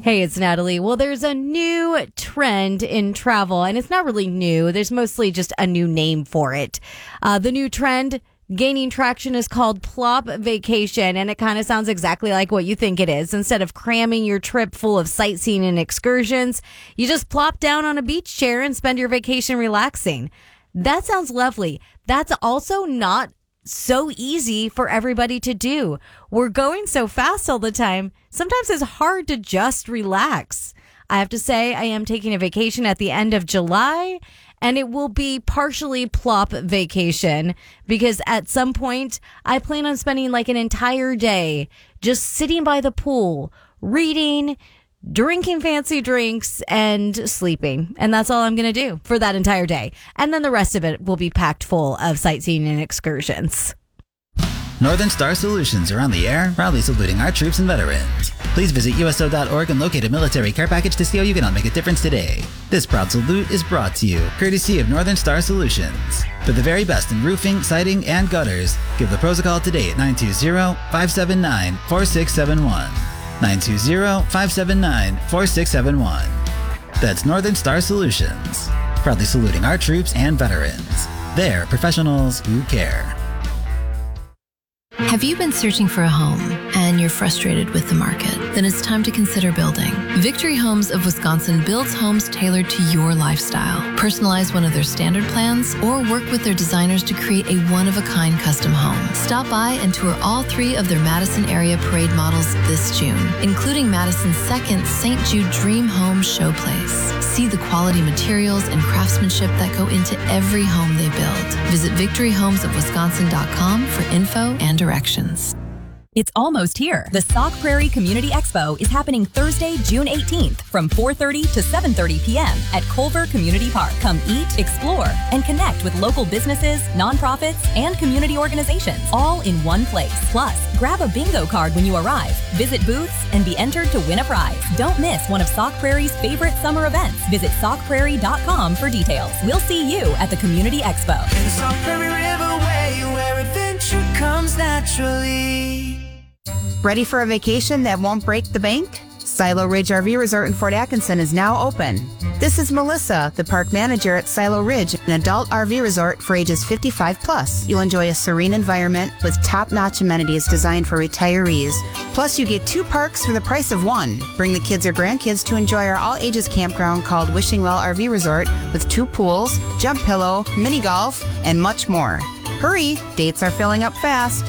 Hey, it's Natalie. Well, there's a new trend in travel, and it's not really new. There's mostly just a new name for it. The new trend gaining traction is called Plop Vacation, and it kind of sounds exactly like what you think it is. Instead of cramming your trip full of sightseeing and excursions, you just plop down on a beach chair and spend your vacation relaxing. That sounds lovely. That's also not so easy for everybody to do. We're going so fast all the time. Sometimes it's hard to just relax. I have to say, I am taking a vacation at the end of July, and it will be partially Plop Vacation because at some point I plan on spending like an entire day just sitting by the pool, reading, drinking fancy drinks, and sleeping. And that's all I'm going to do for that entire day. And then the rest of it will be packed full of sightseeing and excursions. Northern Star Solutions are on the air, proudly saluting our troops and veterans. Please visit USO.org and locate a military care package to see how you can help make a difference today. This proud salute is brought to you, courtesy of Northern Star Solutions. For the very best in roofing, siding, and gutters, give the pros a call today at 920-579-4671. 920-579-4671. That's Northern Star Solutions, proudly saluting our troops and veterans. They're professionals who care. Have you been searching for a home and you're frustrated with the market? Then it's time to consider building. Victory Homes of Wisconsin builds homes tailored to your lifestyle. Personalize one of their standard plans or work with their designers to create a one-of-a-kind custom home. Stop by and tour all 3 of their Madison area parade models this June, including Madison's second St. Jude Dream Home Showplace. See the quality materials and craftsmanship that go into every home they build. Visit victoryhomesofwisconsin.com for info and directions. It's almost here. The Sauk Prairie Community Expo is happening Thursday, June 18th from 4:30 to 7:30 p.m. at Culver Community Park. Come eat, explore, and connect with local businesses, nonprofits, and community organizations, all in one place. Plus, grab a bingo card when you arrive, visit booths, and be entered to win a prize. Don't miss one of Sauk Prairie's favorite summer events. Visit saukprairie.com for details. We'll see you at the Community Expo. In the Sauk Prairie Riverway, where adventure comes naturally. Ready for a vacation that won't break the bank? Silo Ridge RV Resort in Fort Atkinson is now open. This is Melissa, the park manager at Silo Ridge, an adult RV resort for ages 55 plus. You'll enjoy a serene environment with top-notch amenities designed for retirees. Plus, you get 2 parks for the price of 1. Bring the kids or grandkids to enjoy our all-ages campground called Wishing Well RV Resort with 2 pools, jump pillow, mini golf, and much more. Hurry, dates are filling up fast.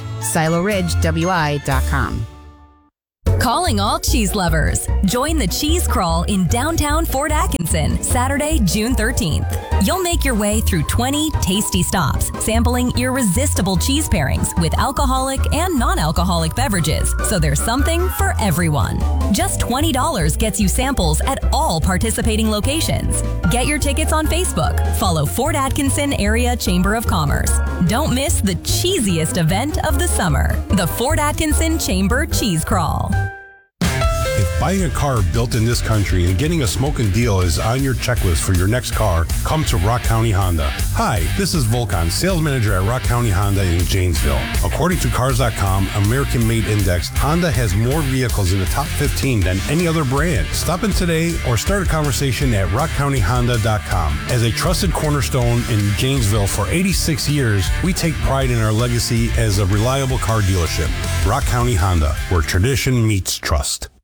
SiloRidgeWI.com. Calling all cheese lovers. Join the Cheese Crawl in downtown Fort Atkinson, Saturday, June 13th. You'll make your way through 20 tasty stops, sampling irresistible cheese pairings with alcoholic and non-alcoholic beverages, so there's something for everyone. Just $20 gets you samples at all participating locations. Get your tickets on Facebook. Follow Fort Atkinson Area Chamber of Commerce. Don't miss the cheesiest event of the summer, the Fort Atkinson Chamber Cheese Crawl. If buying a car built in this country and getting a smoking deal is on your checklist for your next car, come to Rock County Honda. Hi, this is Volkan, sales manager at Rock County Honda in Janesville. According to Cars.com American Made Index, Honda has more vehicles in the top 15 than any other brand. Stop in today or start a conversation at rockcountyhonda.com. As a trusted cornerstone in Janesville for 86 years, we take pride in our legacy as a reliable car dealership. Rock County Honda, where tradition meets trust.